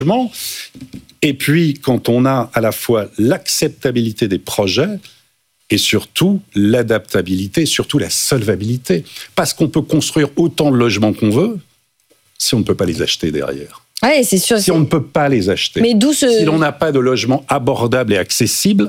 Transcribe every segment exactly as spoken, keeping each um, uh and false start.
Et puis, quand on a à la fois l'acceptabilité des projets et surtout l'adaptabilité, surtout la solvabilité. Parce qu'on peut construire autant de logements qu'on veut si on ne peut pas les acheter derrière. Oui, c'est sûr. Si c'est... on ne peut pas les acheter. Mais d'où ce... Si l'on n'a pas de logement abordable et accessible,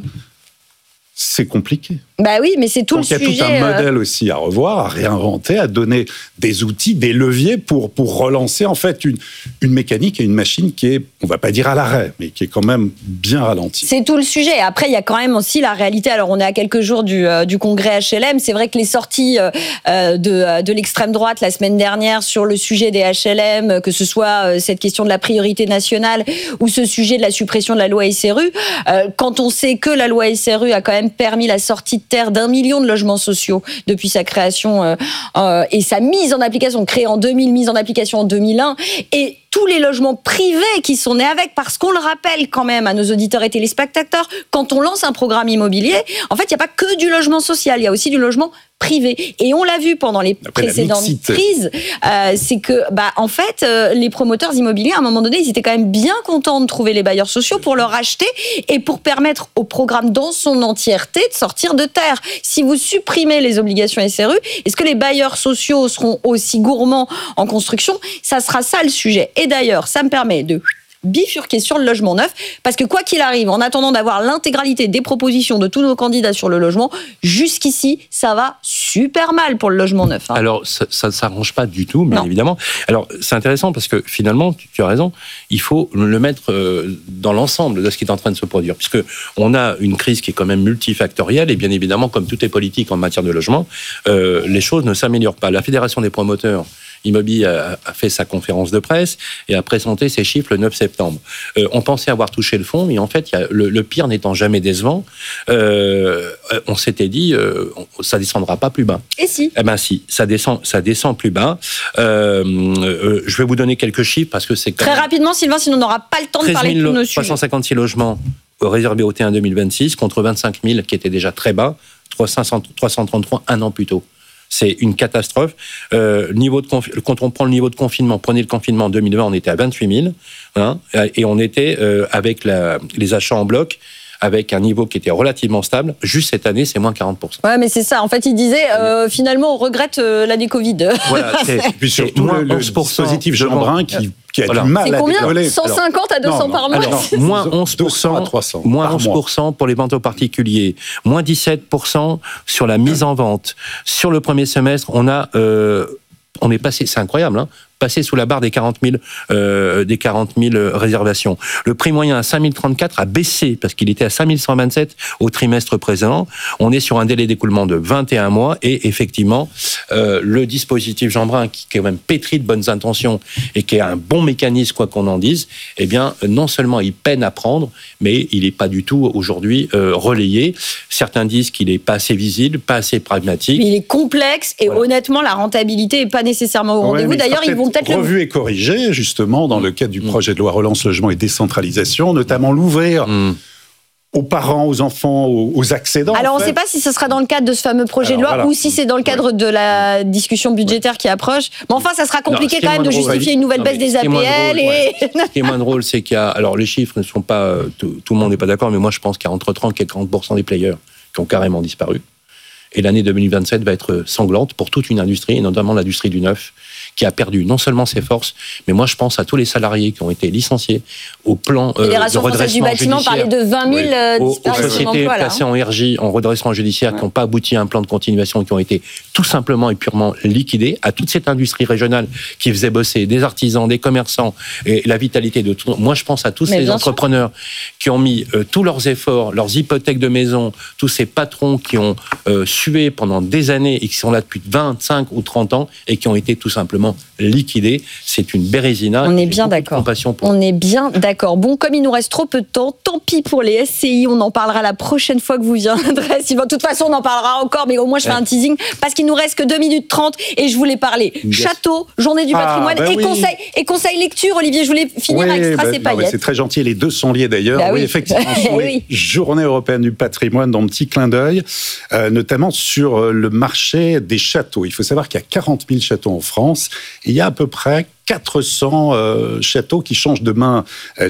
c'est compliqué. Bah oui, mais c'est tout Donc, le sujet. Il y a tout un euh... modèle aussi à revoir, à réinventer, à donner des outils, des leviers pour, pour relancer en fait une, une mécanique et une machine qui est, on ne va pas dire à l'arrêt, mais qui est quand même bien ralentie. C'est tout le sujet. Après, il y a quand même aussi la réalité. Alors, on est à quelques jours du, euh, du congrès H L M. C'est vrai que les sorties euh, de, de l'extrême droite la semaine dernière sur le sujet des H L M, que ce soit euh, cette question de la priorité nationale ou ce sujet de la suppression de la loi S R U, euh, quand on sait que la loi S R U a quand même permis la sortie de terre d'un million de logements sociaux depuis sa création euh, euh, et sa mise en application, créée en deux mille, mise en application en deux mille un, et tous les logements privés qui sont nés avec, parce qu'on le rappelle quand même à nos auditeurs et téléspectateurs, quand on lance un programme immobilier, en fait, il n'y a pas que du logement social, il y a aussi du logement privé. Et on l'a vu pendant les Après précédentes crises, euh, c'est que, bah, en fait, euh, les promoteurs immobiliers, à un moment donné, ils étaient quand même bien contents de trouver les bailleurs sociaux pour leur acheter et pour permettre au programme dans son entièreté de sortir de terre. Si vous supprimez les obligations S R U, est-ce que les bailleurs sociaux seront aussi gourmands en construction ? Ça sera ça le sujet. Et d'ailleurs, ça me permet de bifurquer sur le logement neuf, parce que quoi qu'il arrive, en attendant d'avoir l'intégralité des propositions de tous nos candidats sur le logement, jusqu'ici, ça va super mal pour le logement neuf. Hein. Alors, ça ne s'arrange pas du tout, bien non. évidemment. Alors, c'est intéressant parce que finalement, tu, tu as raison, il faut le mettre dans l'ensemble de ce qui est en train de se produire, puisque on a une crise qui est quand même multifactorielle, et bien évidemment, comme tout est politique en matière de logement, euh, les choses ne s'améliorent pas. La Fédération des promoteurs Immobilier a, a fait sa conférence de presse et a présenté ses chiffres le neuf septembre. Euh, on pensait avoir touché le fond, mais en fait, il y a, le, le pire n'étant jamais décevant, euh, on s'était dit, euh, ça descendra pas plus bas. Et si Eh ben si, ça descend, ça descend plus bas. Euh, euh, je vais vous donner quelques chiffres parce que c'est quand très même rapidement, Sylvain, sinon on n'aura pas le temps de parler de tous nos sujets. trois cent cinquante-six logements réservés au T un deux mille vingt-six contre vingt-cinq mille qui étaient déjà très bas, trois cent trente-trois un an plus tôt. C'est une catastrophe. Euh, niveau de confi- quand on prend le niveau de confinement, prenez le confinement en deux mille vingt, on était à vingt-huit mille, hein, et on était euh, avec la, les achats en bloc, avec un niveau qui était relativement stable. Juste cette année, c'est moins quarante pour cent. Ouais, mais c'est ça. En fait, il disait, euh, finalement, on regrette euh, l'année Covid. Voilà, c'est, et puis surtout moins le, le dispositif Jeanbrun qui, qui a voilà. du mal c'est à combien décoller. cent cinquante à deux cents non, par mois. Alors, moins onze pour cent, deux cents à trois cents moins onze pour cent pour les ventes aux particuliers, moins dix-sept pour cent sur la mise en vente. Sur le premier semestre, on a, euh, on est passé, c'est incroyable, hein, passé sous la barre des quarante mille, euh, des quarante mille réservations. Le prix moyen à cinq mille trente-quatre a baissé parce qu'il était à cinq mille cent vingt-sept au trimestre présent. On est sur un délai d'écoulement de vingt et un mois et effectivement, euh, le dispositif Jeanbrun, qui est quand même pétri de bonnes intentions et qui est un bon mécanisme, quoi qu'on en dise, eh bien, non seulement il peine à prendre, mais il n'est pas du tout aujourd'hui euh, relayé. Certains disent qu'il n'est pas assez visible, pas assez pragmatique. Mais il est complexe et voilà. Honnêtement, la rentabilité n'est pas nécessairement au rendez-vous. Ouais, D'ailleurs, ils vont peut-être revu le... et corrigé, justement, dans mmh. le cadre du projet de loi Relance Logement et Décentralisation, notamment l'ouvrir mmh. aux parents, aux enfants, aux, aux accédants. Alors, en on ne fait. sait pas si ce sera dans le cadre de ce fameux projet Alors, de loi voilà. ou si c'est dans le cadre ouais. de la discussion budgétaire ouais. qui approche. Mais enfin, ça sera compliqué non, quand même de justifier drôle, une nouvelle non, baisse des A P L. Drôle, et... ouais. Ce qui est moins drôle, c'est qu'il y a... Alors, les chiffres ne sont pas... Tout, tout le monde n'est pas d'accord, mais moi, je pense qu'il y a entre trente et quarante pour cent des players qui ont carrément disparu. Et l'année deux mille vingt-sept va être sanglante pour toute une industrie, et notamment l'industrie du neuf, qui a perdu non seulement ses forces, mais moi je pense à tous les salariés qui ont été licenciés au plan euh, de redressement du bâtiment judiciaire. Parlait de vingt mille oui. euh, aux, aux sociétés placées en R J, en redressement judiciaire, ouais. qui n'ont pas abouti à un plan de continuation, qui ont été tout simplement et purement liquidés, à toute cette industrie régionale qui faisait bosser des artisans, des commerçants, et la vitalité de tout. Moi je pense à tous mais ces entrepreneurs sûr. qui ont mis euh, tous leurs efforts, leurs hypothèques de maison, tous ces patrons qui ont euh, sué pendant des années et qui sont là depuis vingt-cinq ou trente ans et qui ont été tout simplement liquidés. C'est une bérésina. On est bien d'accord. Pour... On est bien d'accord. Bon, comme il nous reste trop peu de temps, tant pis pour les S C I. On en parlera la prochaine fois que vous viendrez. De toute façon, on en parlera encore, mais au moins je fais ouais. un teasing parce qu'il nous reste que deux minutes trente et je voulais parler yes. château, journée du patrimoine ah, bah et, oui. conseil, et conseil lecture. Olivier, je voulais finir oui, avec Strass bah, et Paillettes. C'est très gentil. Les deux sont liés d'ailleurs. Bah, oui, oui, effectivement, sur oui. les journées européennes du patrimoine, dans le petit clin d'œil, euh, notamment sur le marché des châteaux. Il faut savoir qu'il y a quarante mille châteaux en France. Et il y a à peu près quatre cents euh, châteaux qui changent de main euh,